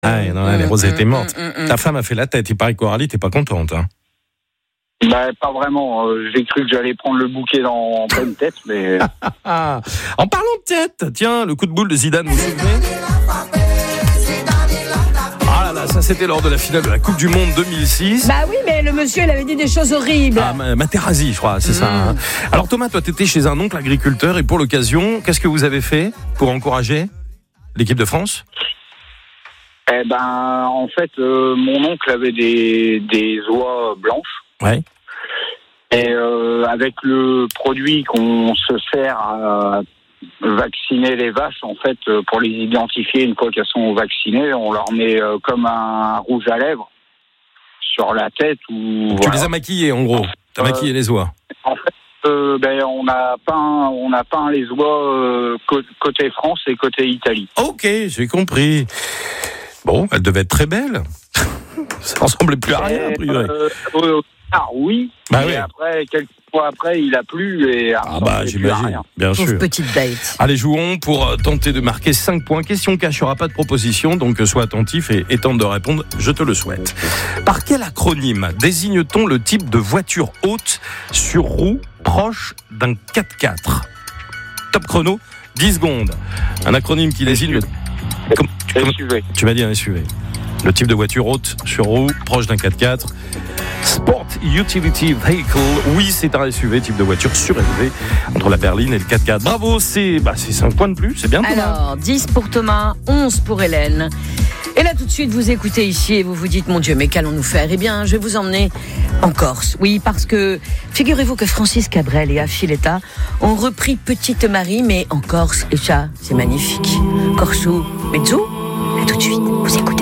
Ah non, les roses étaient mortes. Ta femme a fait la tête. Il paraît que Coralie, t'es pas contente. Hein. Pas vraiment. J'ai cru que j'allais prendre le bouquet en pleine tête, mais... En parlant de tête, tiens, le coup de boule de Zidane, vous vous souvenez ? Ah là là, ça c'était lors de la finale de la Coupe du Monde 2006. Bah oui, mais le monsieur, il avait dit des choses horribles. Ah, Materazzi, je crois, c'est ça. Hein. Alors Thomas, toi, t'étais chez un oncle agriculteur et pour l'occasion, qu'est-ce que vous avez fait pour encourager l'équipe de France ? En fait, mon oncle avait des oies blanches. Ouais. Et avec le produit qu'on se sert à vacciner les vaches, en fait, pour les identifier une fois qu'elles sont vaccinées, on leur met comme un rouge à lèvres sur la tête. Ou tu les as maquillées, en gros. T'as maquillé les oies. En fait, on a peint les oies côté France et côté Italie. Ok, j'ai compris. Bon, elle devait être très belle. Ça ressemblait plus à rien, a priori. Oui. Bah mais oui. après, quelques mois après, il a plu et j'imagine, bien sûr. Petite date. Allez, jouons pour tenter de marquer 5 points. Question cash, il n'y aura pas de proposition, donc sois attentif et tente de répondre, je te le souhaite. Par quel acronyme désigne-t-on le type de voiture haute sur roue proche d'un 4x4 ? Top chrono, 10 secondes. Un acronyme qui désigne le... SUV. Tu m'as dit un SUV. Le type de voiture haute sur roue proche d'un 4x4. Sport Utility Vehicle. Oui, c'est un SUV, type de voiture surélevé entre la berline et le 4x4. Bravo, c'est 5 points de plus, c'est bien Thomas. Alors, 10 pour Thomas, 11 pour Hélène. Et là, tout de suite, vous écoutez ici et vous vous dites, mon Dieu, mais qu'allons-nous faire ? Eh bien, je vais vous emmener en Corse. Oui, parce que, figurez-vous que Francis Cabrel et Affiletta ont repris Petite Marie, mais en Corse. Et ça, c'est magnifique. Corso, mezzo. À tout de suite, vous écoutez.